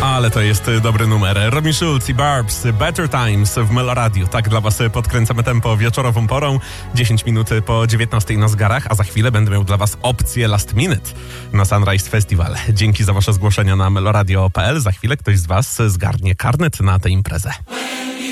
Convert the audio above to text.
Ale to jest dobry numer. Robin Schulz i Barbs, Better Times w Meloradiu. Tak dla was podkręcamy tempo wieczorową porą. 10 minut po 19 na zegarach, a za chwilę będę miał dla was opcję Last Minute na Sunrise Festival. Dzięki za wasze zgłoszenia na meloradio.pl. Za chwilę ktoś z was zgarnie karnet na tę imprezę.